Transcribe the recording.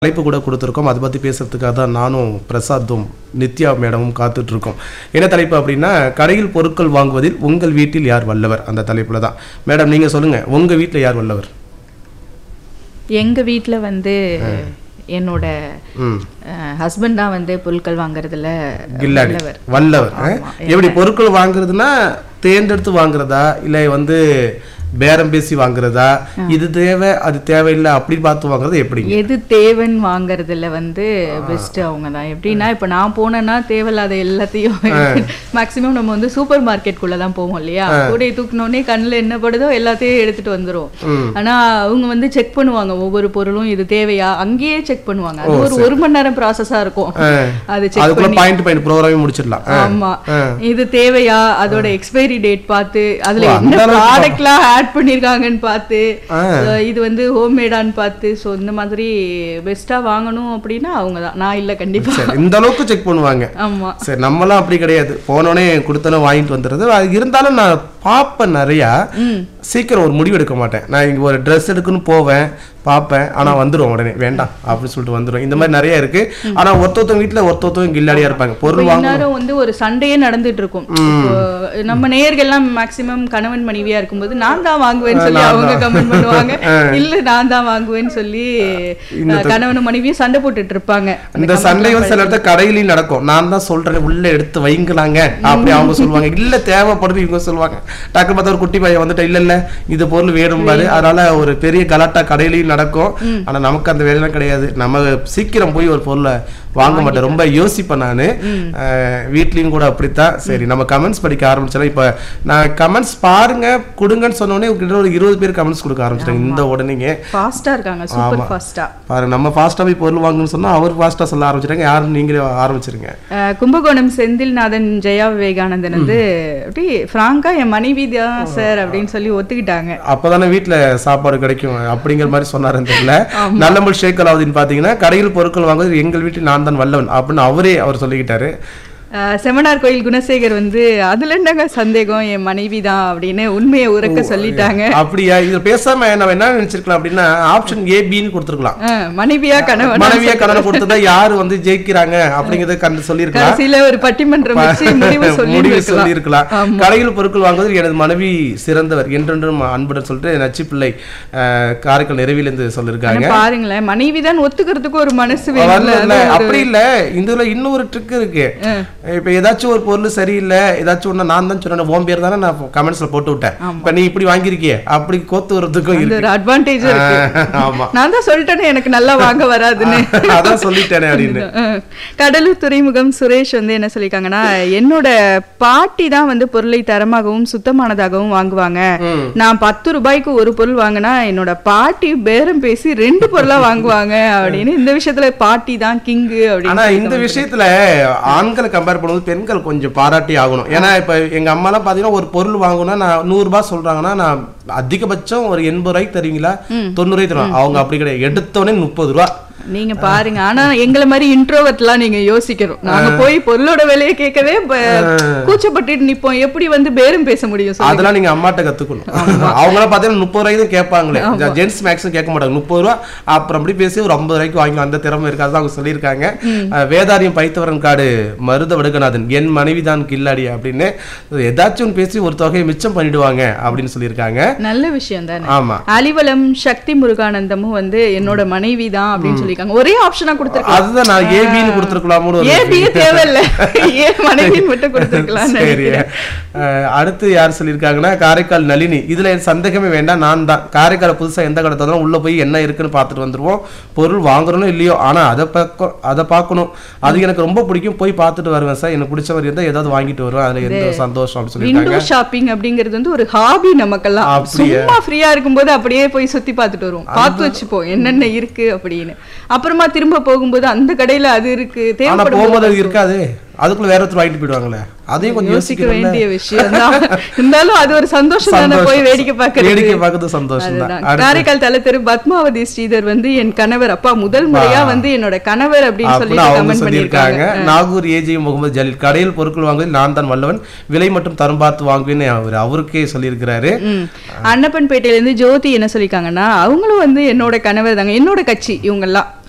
தலைப்பு கூட கொடுத்துருக்கோம். அதை பற்றி பேசுறதுக்காக தான் நானும் பிரசாத்தும் நித்யா மேடமும் காத்துட்டு இருக்கோம். என்ன தலைப்பு அப்படின்னா, கடையில் பொருட்கள் வாங்குவதில் உங்கள் வீட்டில் யார் வல்லவர், அந்த தலைப்பில் தான். மேடம் நீங்கள் சொல்லுங்கள், உங்கள் வீட்டில் யார் வல்லவர்? எங்கள் வீட்டில் வந்து என்னோட ஹஸ்பண்ட் தான் வந்து பொருட்கள் வாங்குறதுல வல்லவர். எப்படி பொருட்கள் வாங்குறதுன்னா தேர்ந்தெடுத்து வாங்குறதா இல்லை வந்து பேரம் பேசி வாங்குறதா, இது தேவை அது தேவையில்லை அப்படி பார்த்து வாங்குறது எப்படி? எது தேவைன்னு வாங்குறதுல வந்து பெஸ்ட் அவங்க தான். எப்படின்னா இப்போ நான் போனேன்னா தேவையில்லாத எல்லாத்தையும் மேக்சிமம் நம்ம வந்து சூப்பர் மார்க்கெட்குள்ள தான் போவோம் இல்லையா, கூடையை தூக்கினோடனே கண்ணில் என்ன படுதோ எல்லாத்தையும் எடுத்துட்டு வந்துடும். ஆனா அவங்க வந்து செக் பண்ணுவாங்க ஒவ்வொரு பொருளும் இது தேவையா, அங்கேயே செக் பண்ணுவாங்க. அது ஒரு மணி நேரம் ப்ராசஸா இருக்கும். அது செக் பண்ணி பாயிண்ட் ப்ரோக்ராம் முடிச்சிடலாம். ஆமா, இது தேவையா, அதோட எக்ஸ்பைரி டேட் பார்த்து அதுல என்ன ப்ராடக்ட்லாம் ஆட் பண்ணிருக்காங்கன்னு பார்த்து, இது வந்து ஹோம்மேடான்னு பார்த்து, ஸோ இந்த மாதிரி பெஸ்டா வாங்கணும் அப்படின்னா அவங்க தான். நான் இல்லை கண்டிப்பா இந்த அளவுக்கு செக் பண்ணுவாங்க. ஆமா சரி, நம்மளாம் அப்படி கிடையாது. போனோடனே கொடுத்தன வாங்கிட்டு வந்துடுறது. அது இருந்தாலும் நான் பார்ப்பேன் நிறையா, சீக்கிரம் ஒரு முடிவு எடுக்க மாட்டேன். நான் இங்கே ஒரு ட்ரெஸ் எடுக்கணும்னு போவேன், பார்ப்பேன், ஆனால் வந்துடும் உடனே வேண்டாம் அப்படின்னு சொல்லிட்டு வந்துடும். இந்த மாதிரி நிறைய இருக்கு. ஆனால் ஒருத்தவங்க வீட்டில் ஒருத்தவங்க கில்லாடியா இருப்பாங்க. பொருள் வாங்க வந்து ஒரு சண்டையே நடந்துட்டு இருக்கும். நம்ம நேயர்கள்லாம் மேக்சிமம் கணவன் மனைவியா இருக்கும்போது நான் தான் வாங்குவேன்னு சொல்லி அவங்க கமெண்ட் பண்ணுவாங்க, இல்ல நான் தான் வாங்குவேன்னு சொல்லி கணவன் மனைவியும் சண்டை போட்டுட்டு இருப்பாங்க. இந்த சண்டை வந்து சில இடத்துல கடையிலையும் நடக்கும். நான் தான் சொல்றேன் உள்ள எடுத்து வைங்கலாங்க அப்படி அவங்க சொல்லுவாங்க. இல்ல தேவைப்படுது இவங்க சொல்லுவாங்க. டக்கு பார்த்தா ஒரு குட்டி பையன் வந்துட்டு இல்ல இல்ல இது பொருள் வேணும் பாரு. அதனால ஒரு பெரிய கலாட்டா கடையிலையும் நடக்கும். ஆனா நமக்கு அந்த வேலைலாம் கிடையாது. நம்ம சீக்கிரம் போய் ஒரு பொருளை வாங்க மாட்டேன், ரொம்ப யோசிப்பேன் நானு. வீட்லயும் கூட அப்படித்தான். சரி, நம்ம கமெண்ட்ஸ் படிக்க ஆரம்பிச்சோம். இப்ப நான் கமெண்ட்ஸ் பாருங்க கொடுங்கன்னு சொன்னோடனே ஒரு 20 பேர் கமெண்ட்ஸ் கொடுக்க ஆரம்பிச்சிட்டாங்க. இந்த உடனே ஃபாஸ்டா இருக்காங்க, சூப்பர் ஃபாஸ்டா. பாருங்க, நம்ம ஃபாஸ்டா போய் பொருள் வாங்கணும்னு சொன்னா அவர் ஃபாஸ்டா சொல்ல ஆரம்பிச்சிட்டாங்க. யாரும் நீங்களே ஆரம்பிச்சிருங்க. கும்பகோணம் செந்தில்நாதன் ஜெயா விவேகானந்தன் வந்து அப்படி ஃப்ராங்கா என் மனைவி தான் சார் அப்படின்னு சொல்லி ஒத்துக்கிட்டாங்க. அப்பதானே வீட்டுல சாப்பாடு கிடைக்கும் அப்படிங்கிற மாதிரி சொன்னாருன்னு தெரியல. நல்லமல் ஷேக் அலாவுதீன் பாத்தீங்கன்னா, கடையில் பொருட்கள் வாங்குவது எங்கள் வீட்டில் நான் தான் வல்லவன் அப்படின்னு அவர் சொல்லிக்கிட்டாரு. செமனார் கோயில் குணசேகர் வந்து அதுல என்னங்க சந்தேகம், என் மனைவி தான் அப்படின்னு உண்மையை உறக்க சொல்லிட்டாங்க. அப்படியா? இது பேசாம நம்ம என்ன நினைச்சிருக்கலாம் அப்படின்னா, ஆப்ஷன் ஏ பின்னு கொடுத்துருக்கலாம். மனைவியா கணவன் கொடுத்ததா யாரு வந்து ஜெயிக்கிறாங்க அப்படிங்கறத கண்டு சொல்லியிருக்கலாம். சில ஒரு பட்டிமன்றம் வச்சு முடிவு சொல்லியிருக்கலாம். கடையில் பொருட்கள் வாங்குவதில் எனது மனைவி சிறந்தவர் என்றென்றும் அன்புடன் சொல்லிட்டு நச்சிப்பிள்ளை காரைக்கால் நிறைவிலிருந்து சொல்லியிருக்காங்க. பாருங்களேன், மனைவிதான் ஒத்துக்கிறதுக்கு ஒரு மனசு அப்படி இல்ல. இதுல இன்னொரு ட்ரிக் இருக்கு. இப்ப ஏதாச்சும் ஒரு பொருள் சரியில்லை, ஏதாச்சும் ஒண்ணு நான் தான் சொன்னேன், உன் பேர் தானே நான் கமெண்ட்ஸ்ல போட்டு விட்டேன், இப்ப நீ இப்படி வாங்கிருக்கிய அப்படி கோத்து வரதுக்கும் ஒரு அட்வான்டேஜ் இருக்கு. ஆமா, நான் தான் சொல்லிட்டேனே எனக்கு நல்லா வாங்க வராதுன்னு, அதான் சொல்லிட்டேனே அப்படின்னு. கடலூர் துறைமுகம் சுரேஷ் வந்து என்ன சொல்லிருக்காங்கன்னா, என்னோட பாட்டி தான் வந்து பொருளை தரமாகவும் சுத்தமானதாகவும் வாங்குவாங்க. நான் 10 ரூபாய்க்கு ஒரு பொருள் வாங்கினா என்னோட பாட்டி பேரம் பேசி 2 பொருளா வாங்குவாங்க அப்படின்னு. இந்த விஷயத்துல பாட்டி தான் கிங்கு அப்படின்னு. இந்த விஷயத்துல ஆண்களை கம்பேர் பண்ணும்போது பெண்கள் கொஞ்சம் பாராட்டி ஆகணும். ஏன்னா இப்ப எங்க அம்மா எல்லாம் பாத்தீங்கன்னா, ஒரு பொருள் வாங்கணும்னா நான் 100 ரூபாய் சொல்றாங்கன்னா, நான் அதிகபட்சம் ஒரு 80 ரூபாய்க்கு தருவீங்களா, 90 ரூபாய்க்கு தருவாங்க. அவங்க அப்படி கிடையாது, எடுத்தோடனே 30 ரூபாய். நீங்க பாருங்க. ஆனா எங்களை மாதிரி இன்ட்ரோவர்ட்லாம் நீங்க யோசிக்கணும். நாங்க போய் பொருளோட விலையை கேட்கவே கூச்சப்பட்டு நிப்போம். எப்படி வந்து பேரம் பேச முடியும்? அதெல்லாம் நீங்க அம்மாட்ட கத்துக்கணும். அவங்களாம் பாத்தீங்கன்னா 30 ரூபாய்க்கு தான் கேட்பாங்களே. ஜென்ஸ் மேக்ஸும் கேட்க மாட்டாங்க. 30 ரூபாய் அப்புறம் அப்படி பேசி ஒரு 50 ரூபாய்க்கு வாங்கி அந்த திறமை இருக்காது அவங்க சொல்லியிருக்காங்க. வேதாரியம் பைத்தவரன் காடு மருத வடுகநாதன் என் மனைவி தான் கில்லாடி அப்படின்னு ஏதாச்சும் பேசி ஒரு தொகையை மிச்சம் பண்ணிடுவாங்க அப்படின்னு சொல்லியிருக்காங்க. நல்ல விஷயம் தானே. ஆமா, அலிவலம் சக்தி முருகானந்தமும் வந்து என்னோட மனைவி தான் அப்படின்னு சொல்லி ஒரே ஆப்ஷனா கொடுத்திருக்கலாம். அதுதான் நான் ஏபின்னு கொடுத்திருக்கலாமோ. ஏபி தேவையில்ல, ஏ மனைவின்னு மட்டும் கொடுத்திருக்கலாம். சரி, அடுத்து யார் சொல்லியிருக்காங்கன்னா, காரைக்கால் நளினி. இதுல சந்தேகமே வேண்டாம், நான் தான். காரைக்கால் புதுசா எந்த கடை தந்தாலும் உள்ள போய் என்ன இருக்குன்னு பார்த்துட்டு வந்துருவோம். பொருள் வாங்குறோம் இல்லையோ, ஆனா அதை பார்க்கணும். அது எனக்கு ரொம்ப பிடிக்கும். போய் பார்த்துட்டு வருவேன் சார். எனக்கு பிடிச்ச மாதிரி இருந்தா ஏதாவது வாங்கிட்டு வருவேன். அதுல எந்த சந்தோஷம் அப்படின்னு சொல்லியிருக்காங்க. விண்டோ ஷாப்பிங் அப்படிங்கிறது வந்து ஒரு ஹாபி நமக்கெல்லாம். சும்மா ஃப்ரீயா இருக்கும்போது அப்படியே போய் சுத்தி பார்த்துட்டு வருவோம், பார்த்து வச்சுப்போம் என்னென்ன இருக்கு அப்படின்னு. அப்புறமா திரும்ப போகும்போது அந்த கடையில அது இருக்கு, தேவைப்படும் இருக்காது, அதுக்குள்ள வேற ஒருத்தர் வாங்கிட்டு போயிடுவாங்கல்ல. அதையும் கொஞ்சம் யோசிக்க வேண்டிய விஷயம் தான். இருந்தாலும் அது ஒரு சந்தோஷம் தானே, போய் வேடிக்கை பார்க்கறது சந்தோஷம் தான். காரைக்கால் தலத்தெரு பத்மாவதி ஸ்ரீதர் வந்து என் கணவர், அப்பா முதல் முறையா வந்து என்னோட கணவர் அப்படின்னு சொல்லி கமெண்ட் பண்ணிருக்காங்க. நாகூர் ஏஜி முகமது ஜலீல், கடையில் பொருட்கள் வாங்குவதில் நான் தான் வல்லவன், விலை மட்டும் தரம் பார்த்து வாங்குவேன்னு அவருக்கே சொல்லியிருக்கிறாரு. அன்னப்பன்பேட்டையில இருந்து ஜோதி என்ன சொல்லிருக்காங்கன்னா, அவங்களும் வந்து என்னோட கணவர் தாங்க, என்னோட கட்சி இவங்க எல்லாம்.